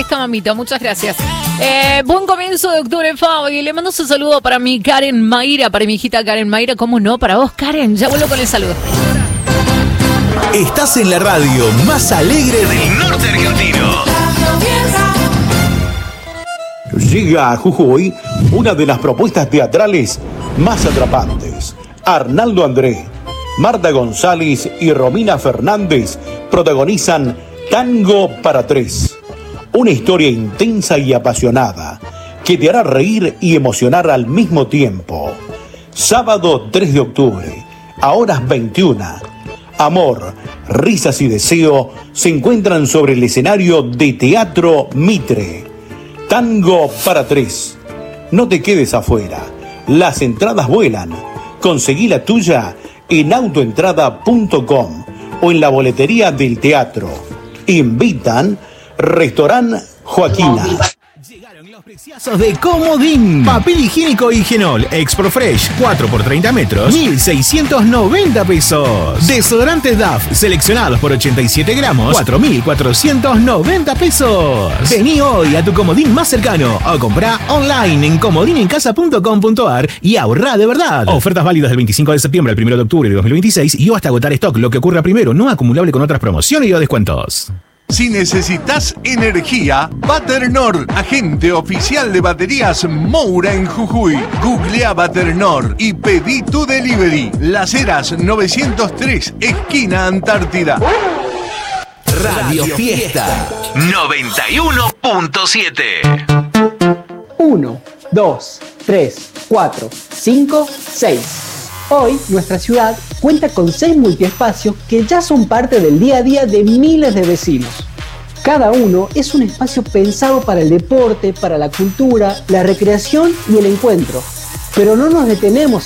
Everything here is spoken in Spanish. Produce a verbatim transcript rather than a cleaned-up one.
agradezca, mamita. Muchas gracias. Eh, buen comienzo de octubre, Fabi. Le mando un saludo para mi Karen Mayra, para mi hijita Karen Mayra. ¿Cómo no? Para vos, Karen. Ya vuelvo con el saludo. Estás en la radio más alegre del norte argentino. Llega a Jujuy una de las propuestas teatrales más atrapantes. Arnaldo André, Marta González y Romina Fernández protagonizan Tango para Tres. Una historia intensa y apasionada que te hará reír y emocionar al mismo tiempo. Sábado tres de octubre, a horas veintiuna. Amor, risas y deseo se encuentran sobre el escenario de Teatro Mitre. Tango para Tres. No te quedes afuera. Las entradas vuelan. Conseguí la tuya en autoentrada punto com o en la boletería del teatro. Invitan Restaurant Joaquina. Llegaron los preciazos de Comodín. Papel higiénico Higienol Expro Fresh cuatro por treinta metros, mil seiscientos noventa pesos. Desodorantes D A F seleccionados por ochenta y siete gramos, cuatro mil cuatrocientos noventa pesos. Vení hoy a tu Comodín más cercano o comprá online en comodinencasa punto com punto ar y ahorrá de verdad. Ofertas válidas del veinticinco de septiembre al primero de octubre de dos mil veintiséis y o hasta agotar stock, lo que ocurra primero, no acumulable con otras promociones y o descuentos. Si necesitas energía, Baternor, agente oficial de baterías Moura en Jujuy. Googlea Baternor y pedí tu delivery. Las Heras novecientos tres, esquina Antártida. Radio Fiesta noventa y uno punto siete. uno, dos, tres, cuatro, cinco, seis. Hoy, nuestra ciudad cuenta con seis multiespacios que ya son parte del día a día de miles de vecinos. Cada uno es un espacio pensado para el deporte, para la cultura, la recreación y el encuentro. Pero no nos detenemos